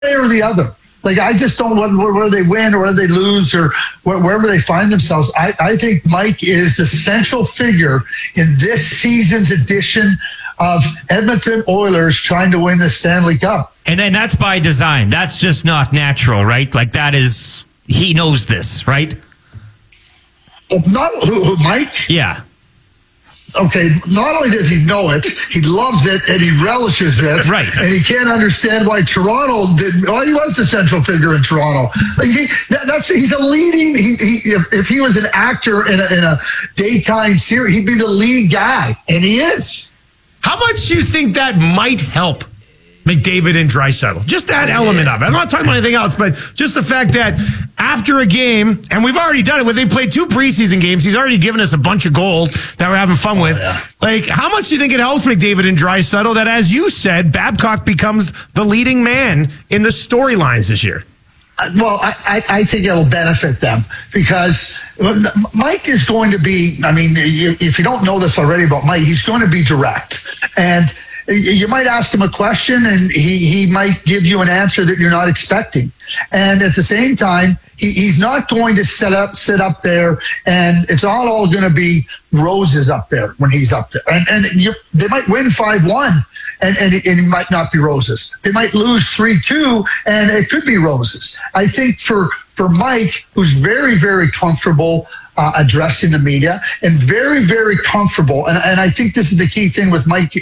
way or the other. Like, I just don't, whether they win or whether they lose or wherever they find themselves, I think Mike is the central figure in this season's edition of Edmonton Oilers trying to win the Stanley Cup. And then that's by design. That's just not natural, right? Like, that is, he knows this, right? Well, not who, Mike? Yeah. Okay, not only does he know it, he loves it and he relishes it. Right. And he can't understand why Toronto did. Well, he was the central figure in Toronto. Like he's a leading. If he was an actor in a daytime series, he'd be the lead guy, and he is. How much do you think that might help McDavid and Draisaitl? Just that element of it. I'm not talking about anything else, but just the fact that after a game, and we've already done it, they've played 2 preseason games, he's already given us a bunch of gold that we're having fun with. Yeah. Like, how much do you think it helps McDavid and Draisaitl that, as you said, Babcock becomes the leading man in the storylines this year? Well, I think it'll benefit them because Mike is going to be, I mean, if you don't know this already about Mike, he's going to be direct. And you might ask him a question and he might give you an answer that you're not expecting. And at the same time, he's not going to sit up there and it's all going to be roses up there when he's up there. And they might win 5-1 and it might not be roses. They might lose 3-2 and it could be roses. I think for Mike, who's very, very comfortable addressing the media and very, very comfortable. And I think this is the key thing with Mike.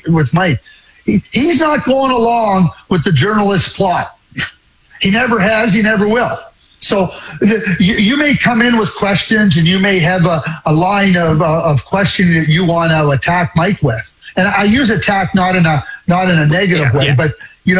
He's not going along with the journalist's plot. He never has. He never will. So you may come in with questions and you may have a line of questioning that you want to attack Mike with. And I use attack not in a negative way, but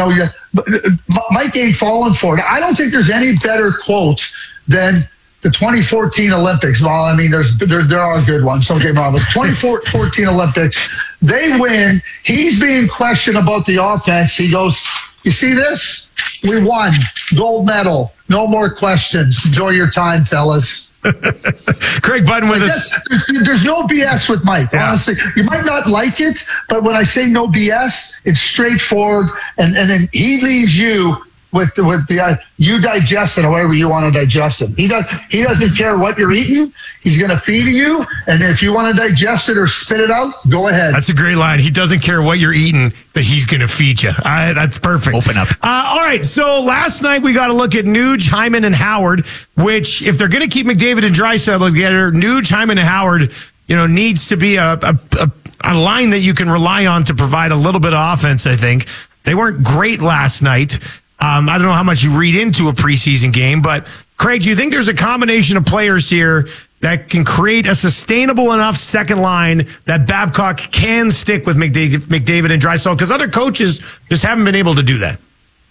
Mike ain't falling for it. I don't think there's any better quote than the 2014 Olympics. Well, I mean, there are good ones. Don't get me wrong. The 2014 Olympics, they win. He's being questioned about the offense. He goes, "You see this? We won. Gold medal. No more questions. Enjoy your time, fellas." Craig Button with us. There's no BS with Mike. Yeah. Honestly, you might not like it, but when I say no BS, it's straightforward. And then he leaves you with the you digest it however you want to digest it. He doesn't care what you're eating. He's going to feed you, and if you want to digest it or spit it out, go ahead. That's a great line. He doesn't care what you're eating, but he's going to feed you. That's perfect. Open up. All right, so last night we got to look at Nuge, Hyman, and Howard, which if they're going to keep McDavid and Draisaitl together, Nuge, Hyman, and Howard, needs to be a line that you can rely on to provide a little bit of offense, I think. They weren't great last night. I don't know how much you read into a preseason game, but Craig, do you think there's a combination of players here that can create a sustainable enough second line that Babcock can stick with McDavid and Draisaitl? Because other coaches just haven't been able to do that.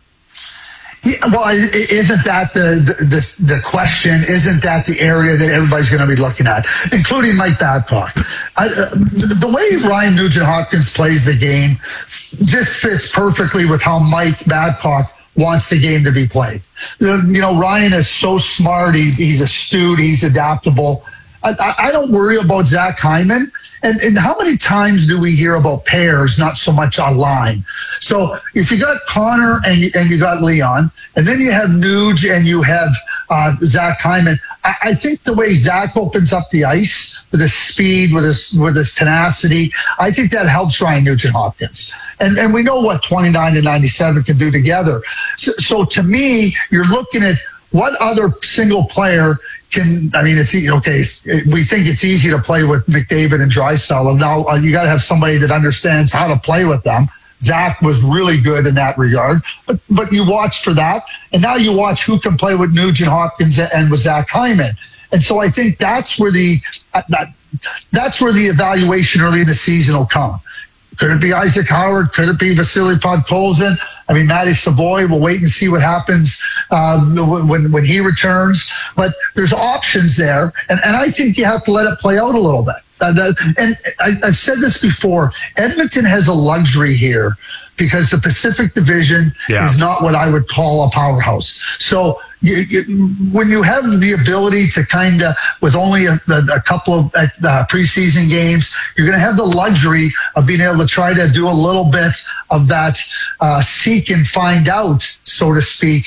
Yeah, well, isn't that the question? Isn't that the area that everybody's going to be looking at, including Mike Babcock? The way Ryan Nugent-Hopkins plays the game just fits perfectly with how Mike Babcock wants the game to be played. Ryan is so smart. He's astute. He's adaptable. I don't worry about Zach Hyman. And how many times do we hear about pairs, not so much online? So if you got Connor and you got Leon, and then you have Nuge and you have Zach Hyman, I think the way Zach opens up the ice with his speed, with his tenacity, I think that helps Ryan Nugent-Hopkins. And we know what 29 and 97 can do together. So to me, you're looking at what other single player can, I mean, it's okay. We think it's easy to play with McDavid and Draisaitl. Now you got to have somebody that understands how to play with them. Zach was really good in that regard, but you watch for that, and now you watch who can play with Nugent-Hopkins and with Zach Hyman. And so I think that's where the evaluation early in the season will come. Could it be Isaac Howard? Could it be Vasily Podkolzin? I mean, Matty Savoy, we'll wait and see what happens when he returns. But there's options there, and I think you have to let it play out a little bit. And I've said this before, Edmonton has a luxury here because the Pacific Division is not what I would call a powerhouse. So when you have the ability to kind of, with only a couple of preseason games, you're going to have the luxury of being able to try to do a little bit of that seek and find out, so to speak,